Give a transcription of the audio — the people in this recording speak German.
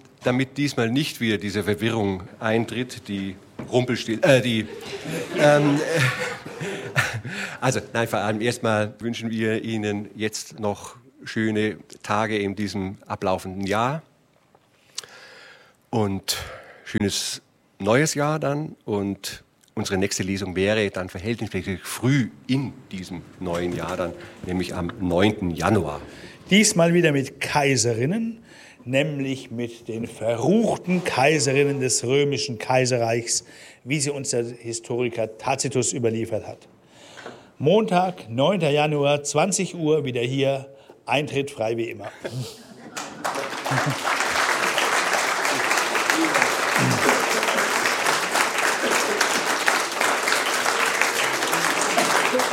damit diesmal nicht wieder diese Verwirrung eintritt, die also nein, vor allem erstmal wünschen wir Ihnen jetzt noch schöne Tage in diesem ablaufenden Jahr und schönes neues Jahr dann. Und unsere nächste Lesung wäre dann verhältnismäßig früh in diesem neuen Jahr dann, nämlich am 9. Januar. Diesmal wieder mit Kaiserinnen, nämlich mit den verruchten Kaiserinnen des römischen Kaiserreichs, wie sie uns der Historiker Tacitus überliefert hat. Montag, 9. Januar, 20 Uhr, wieder hier, Eintritt frei wie immer.